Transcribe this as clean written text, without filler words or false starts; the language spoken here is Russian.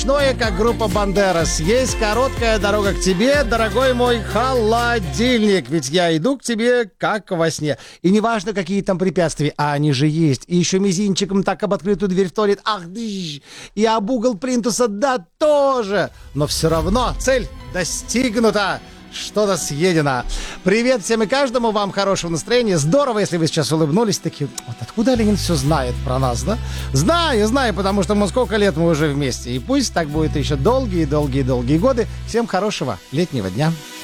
Ночное, как группа Бандерас. Есть короткая дорога к тебе, дорогой мой холодильник. Ведь я иду к тебе, как во сне. И неважно, какие там препятствия, а они же есть. И еще мизинчиком так об открытую дверь в туалет. Ах, дыщ. И об угол плинтуса, да, тоже. Но все равно цель достигнута. Что-то съедено. Привет всем и каждому, вам хорошего настроения. Здорово, если вы сейчас улыбнулись. Такие, вот откуда Ленин все знает про нас, да? Знаю, потому что сколько лет мы уже вместе. И пусть так будет еще долгие годы. Всем хорошего летнего дня.